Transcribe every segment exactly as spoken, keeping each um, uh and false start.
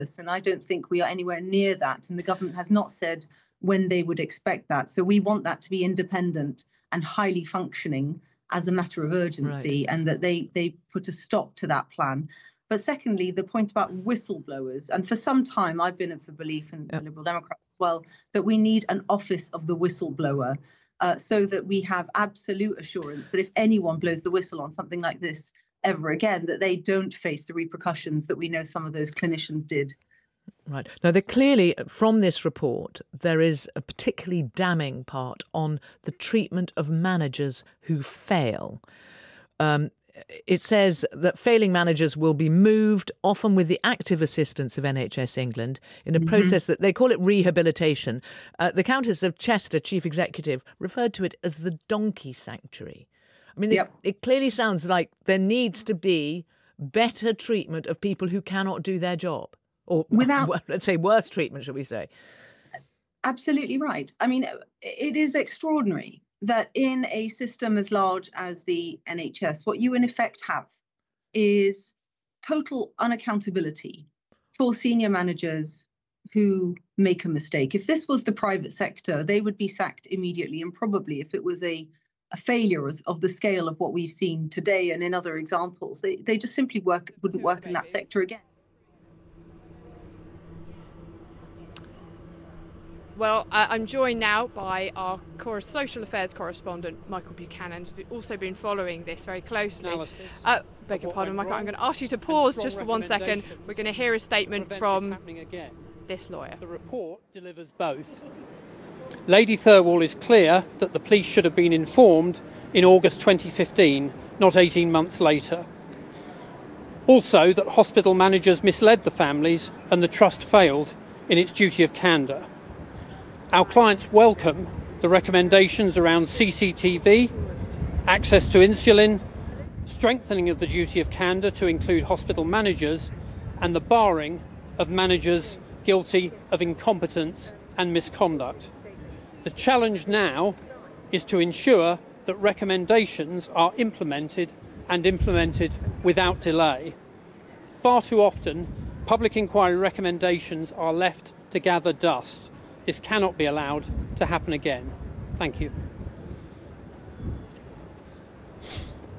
And I don't think we are anywhere near that. And the government has not said when they would expect that. So we want that to be independent and highly functioning as a matter of urgency, right, and that they, they put a stop to that plan. But secondly, the point about whistleblowers, and for some time I've been of the belief, and yep. the Liberal Democrats as well, that we need an office of the whistleblower uh, so that we have absolute assurance that if anyone blows the whistle on something like this ever again, that they don't face the repercussions that we know some of those clinicians did. Right. Now, there clearly, from this report, there is a particularly damning part on the treatment of managers who fail. Um, it says that failing managers will be moved, often with the active assistance of N H S England, in a mm-hmm. process that they call it rehabilitation. Uh, the Countess of Chester, chief executive, referred to it as the donkey sanctuary. I mean, yep. it, it clearly sounds like there needs to be better treatment of people who cannot do their job. Or, Without, well, let's say, worse treatment, shall we say? Absolutely right. I mean, it is extraordinary that in a system as large as the N H S, what you in effect have is total unaccountability for senior managers who make a mistake. If this was the private sector, they would be sacked immediately, and probably if it was a, a failure of the scale of what we've seen today and in other examples, they, they just simply work wouldn't work in that sector again. Well, uh, I'm joined now by our core social affairs correspondent, Michael Buchanan, who's also been following this very closely. Uh, beg your pardon, Michael, I'm going to ask you to pause just for one second. We're going to hear a statement from this, this lawyer. The report delivers both. Lady Thirlwall is clear that the police should have been informed in August twenty fifteen, not eighteen months later. Also, that hospital managers misled the families and the trust failed in its duty of candour. Our clients welcome the recommendations around C C T V, access to insulin, strengthening of the duty of candour to include hospital managers, and the barring of managers guilty of incompetence and misconduct. The challenge now is to ensure that recommendations are implemented and implemented without delay. Far too often, public inquiry recommendations are left to gather dust. This cannot be allowed to happen again. Thank you. Is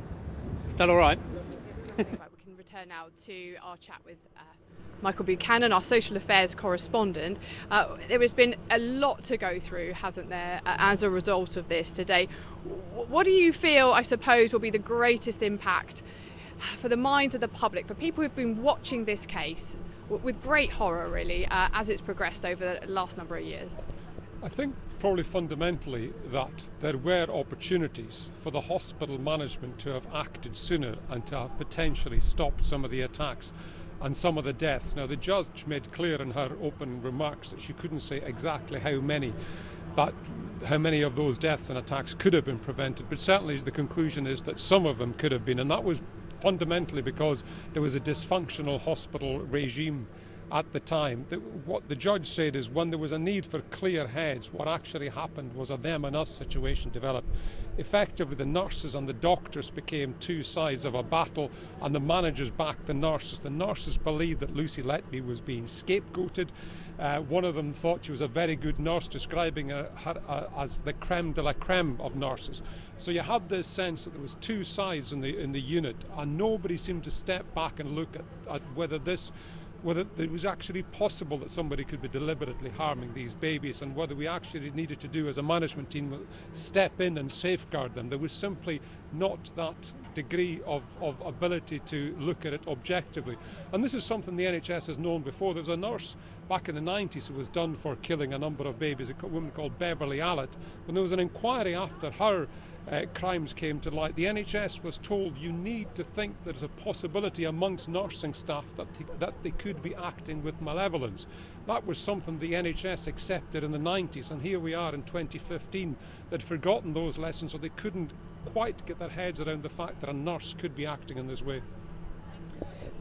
that all right? Right, we can return now to our chat with uh, Michael Buchanan, our social affairs correspondent. Uh, there has been a lot to go through, hasn't there, uh, as a result of this today. What do you feel, I suppose, will be the greatest impact for the minds of the public, for people who've been watching this case with great horror, really, uh, as it's progressed over the last number of years? I think probably fundamentally that there were opportunities for the hospital management to have acted sooner and to have potentially stopped some of the attacks and some of the deaths. Now, the judge made clear in her open remarks that she couldn't say exactly how many, but how many of those deaths and attacks could have been prevented. But certainly the conclusion is that some of them could have been, and that was fundamentally because there was a dysfunctional hospital regime at the time. The, what the judge said is when there was a need for clear heads, what actually happened was a them and us situation developed. Effectively, the nurses and the doctors became two sides of a battle, and the managers backed the nurses. The nurses believed that Lucy Letby was being scapegoated. Uh, one of them thought she was a very good nurse, describing her, her uh, as the creme de la creme of nurses. So you had this sense that there was two sides in the in the unit, and nobody seemed to step back and look at, at whether this whether it was actually possible that somebody could be deliberately harming these babies, and whether we actually needed to do as a management team step in and safeguard them. There was simply not that degree of, of ability to look at it objectively. And this is something the N H S has known before. There was a nurse back in the nineties who was done for killing a number of babies, a woman called Beverly Allett. When there was an inquiry after her Uh, crimes came to light, the N H S was told you need to think there's a possibility amongst nursing staff that, th that they could be acting with malevolence. That was something the N H S accepted in the nineties, and here we are in twenty fifteen. They'd forgotten those lessons, or they couldn't quite get their heads around the fact that a nurse could be acting in this way.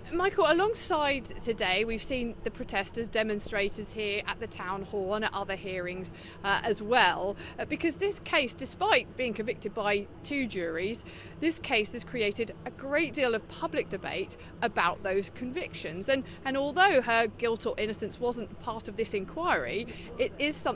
Michael, alongside today, we've seen the protesters, demonstrators here at the town hall and at other hearings uh, as well, uh, because this case, despite being convicted by two juries, this case has created a great deal of public debate about those convictions. And, and although her guilt or innocence wasn't part of this inquiry, it is something